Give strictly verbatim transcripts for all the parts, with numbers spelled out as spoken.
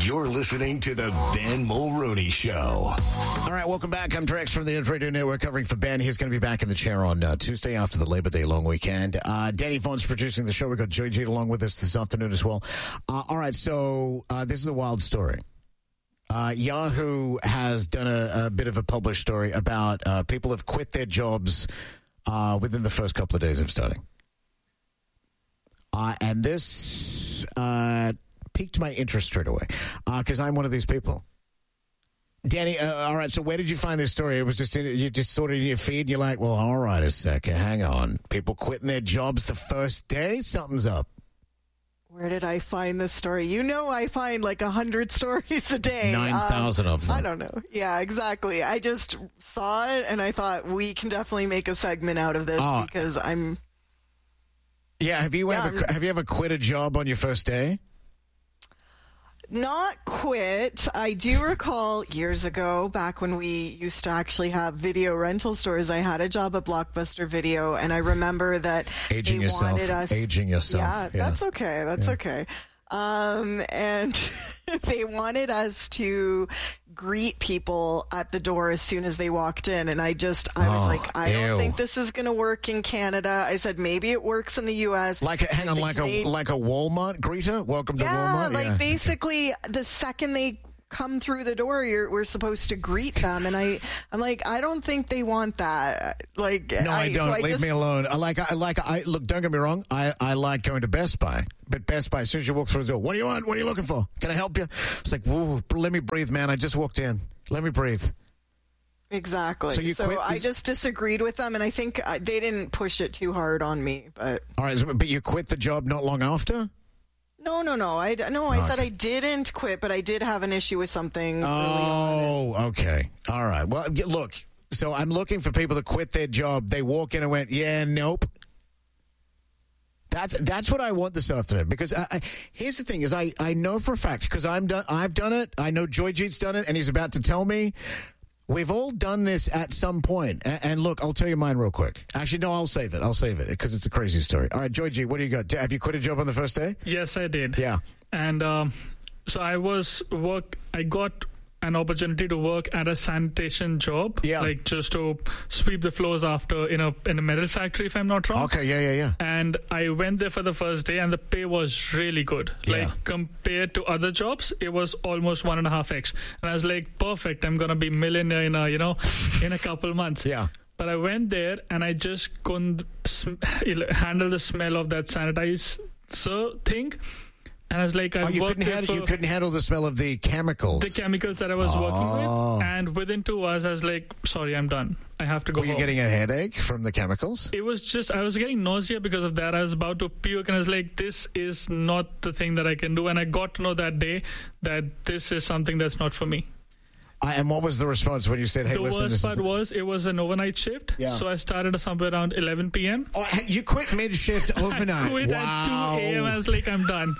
You're listening to the Ben Mulrooney Show. All right, welcome back. I'm Drex from the News Radio Network covering for Ben. He's going to be back in the chair on uh, Tuesday after the Labor Day long weekend. Uh, Danny Vaughn's producing the show. We've got Joy G along with us this afternoon as well. Uh, all right, so uh, this is a wild story. Uh, Yahoo has done a, a bit of a published story about uh, people have quit their jobs uh, within the first couple of days of starting. Uh, and this uh, piqued my interest straight away because uh, I'm one of these people. Danny, uh, all right, so where did you find this story? It was just, in, you just sort of in your feed, you're like, well, all right, a second, hang on. People quitting their jobs the first day? Something's up. Where did I find this story? You know I find like a hundred stories a day. nine thousand um, of them. I don't know. Yeah, exactly. I just saw it, and I thought we can definitely make a segment out of this oh. because I'm... Yeah, have you, yeah, ever, have you ever quit a job on your first day? Not quit. I do recall years ago, back when we used to actually have video rental stores, I had a job at Blockbuster Video, and I remember that Aging they yourself. wanted us... Aging yourself. Yeah, yeah. that's okay. That's yeah. okay. Um, and they wanted us to greet people at the door as soon as they walked in. And I just, I was oh, like, I ew. don't think this is going to work in Canada. I said, maybe it works in the U S. Like, a, hang on, like a, like a Walmart greeter? Welcome to yeah, Walmart? Like yeah, like basically the second they come through the door, you're, we're supposed to greet them. And I, I'm like, I don't think they want that. Like, no, I, I don't. So I Leave just, me alone. I like, I like, I look, don't get me wrong. I, I like going to Best Buy, but Best Buy, as soon as you walk through the door, what do you want? What are you looking for? Can I help you? It's like, whoa, let me breathe, man. I just walked in. Let me breathe. Exactly. So, you so quit I just disagreed with them, and I think I, they didn't push it too hard on me. But all right, but you quit the job not long after? No, no, no. I, no, I okay. said I didn't quit, but I did have an issue with something. Oh, early on. Okay. All right. Well, look, so I'm looking for people to quit their job. They walk in and went, yeah, nope. That's that's what I want this afternoon, because I, I, here's the thing is I, I know for a fact, because I'm done, I've done it. I know Joy Jeet's done it, and he's about to tell me. We've all done this at some point. And, and look, I'll tell you mine real quick. Actually, no, I'll save it. I'll save it because it's a crazy story. All right, Joy G, what do you got? Have you quit a job on the first day? Yes, I did. Yeah. And um, so I was work. I got an opportunity to work at a sanitation job. Yeah. Like just to sweep the floors after in a in a metal factory, if I'm not wrong. Okay, yeah, yeah, yeah. And I went there for the first day, and the pay was really good. Yeah. Like compared to other jobs, it was almost one and a half X. And I was like, perfect. I'm gonna be millionaire in a you know in a couple months. Yeah. But I went there, and I just couldn't sm- handle the smell of that sanitizer thing. And I was like, I oh, you worked couldn't, handle, you couldn't handle the smell of the chemicals. The chemicals that I was oh. working with. And within two hours, I was like, sorry, I'm done. I have to go Were you home. getting a headache from the chemicals? It was just, I was getting nausea because of that. I was about to puke, and I was like, this is not the thing that I can do. And I got to know that day that this is something that's not for me. I, and what was the response when you said, hey, the listen, worst this part is... was it was an overnight shift. Yeah. So I started somewhere around eleven p.m. Oh, you quit mid-shift overnight? I quit wow. at two a.m. I was like, I'm done.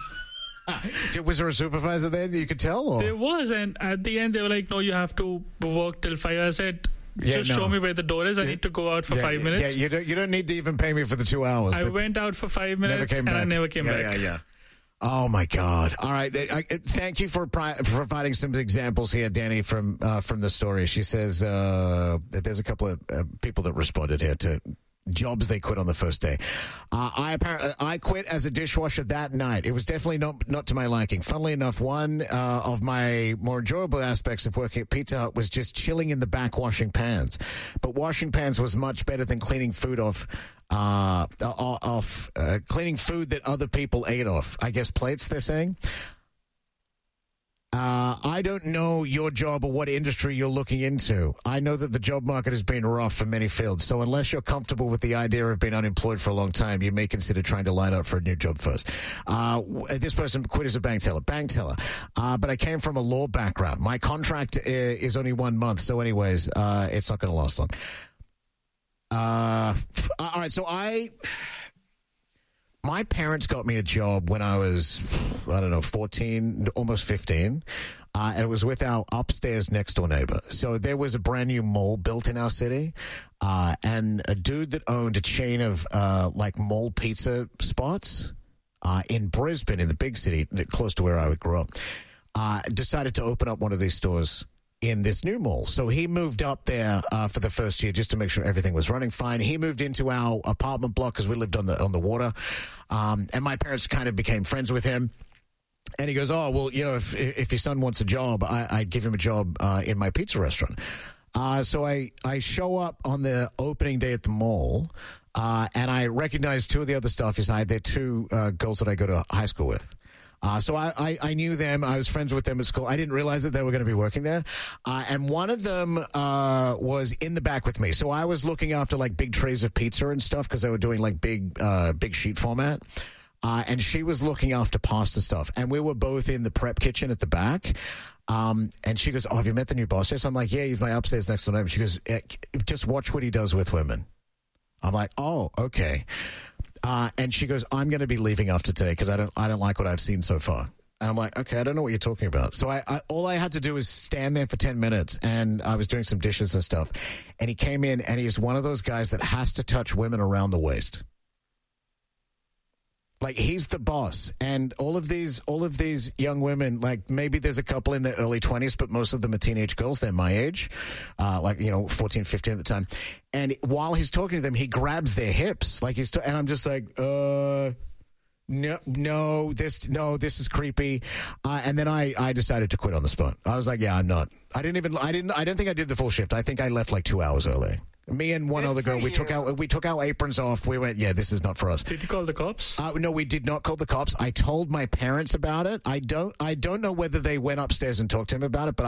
Was there a supervisor there that you could tell? Or? There was, and at the end they were like, no, you have to work till five. I said, yeah, just no. show me where the door is. I yeah. need to go out for yeah, five minutes. Yeah, you don't, you don't need to even pay me for the two hours. I went out for five minutes and back. I never came yeah, back. Yeah, yeah, Oh, my God. All right. I, I, thank you for, pri- for providing some examples here, Danny, from uh, from the story. She says uh, that there's a couple of uh, people that responded here to jobs they quit on the first day. Uh, I apparently I quit as a dishwasher that night. It was definitely not not to my liking. Funnily enough, one uh, of my more enjoyable aspects of working at Pizza Hut was just chilling in the back washing pans. But washing pans was much better than cleaning food off. Uh, off uh, cleaning food that other people ate off. I guess plates, they're saying. Uh, I don't know your job or what industry you're looking into. I know that the job market has been rough for many fields, so unless you're comfortable with the idea of being unemployed for a long time, you may consider trying to line up for a new job first. Uh, this person quit as a bank teller. Bank teller. Uh, but I came from a law background. My contract is only one month, so anyways, uh, it's not going to last long. Uh, all right, so I... My parents got me a job when I was, I don't know, fourteen, almost fifteen, uh, and it was with our upstairs next door neighbor. So there was a brand new mall built in our city, uh, and a dude that owned a chain of uh, like mall pizza spots uh, in Brisbane, in the big city, close to where I would grow up. uh, decided to open up one of these stores in this new mall. So he moved up there uh, for the first year just to make sure everything was running fine. He moved into our apartment block because we lived on the on the water, um, and my parents kind of became friends with him. And he goes, oh, well, you know, if if your son wants a job, I, I'd give him a job uh, in my pizza restaurant. Uh, so I, I show up on the opening day at the mall, uh, and I recognize two of the other staff he's hired. They're two uh, girls that I go to high school with. Uh, so I, I, I knew them. I was friends with them at school. I didn't realize that they were going to be working there. Uh, and one of them uh, was in the back with me. So I was looking after like big trays of pizza and stuff because they were doing like big uh, big sheet format. Uh, and she was looking after pasta stuff. And we were both in the prep kitchen at the back. Um, and she goes, oh, have you met the new boss yet? So I'm like, yeah, he's my upstairs next door neighbor. She goes, eh, just watch what he does with women. I'm like, oh, okay. Uh, and she goes, I'm going to be leaving after today because I don't, I don't like what I've seen so far. And I'm like, okay, I don't know what you're talking about. So I, I, all I had to do was stand there for ten minutes, and I was doing some dishes and stuff. And he came in, and he's one of those guys that has to touch women around the waist. Like, he's the boss, and all of these, all of these young women, like maybe there's a couple in their early twenties, but most of them are teenage girls. They're my age, uh, like, you know, fourteen, fifteen at the time. And while he's talking to them, he grabs their hips, like he's, t- and I'm just like, uh, no, no, this, no, this is creepy. Uh, and then I, I decided to quit on the spot. I was like, yeah, I'm not. I didn't even, I didn't, I don't think I did the full shift. I think I left like two hours early. Me and one Good other girl, for we took you. our we took our aprons off. We went, yeah, this is not for us. Did you call the cops? Uh, no, we did not call the cops. I told my parents about it. I don't I don't know whether they went upstairs and talked to him about it, but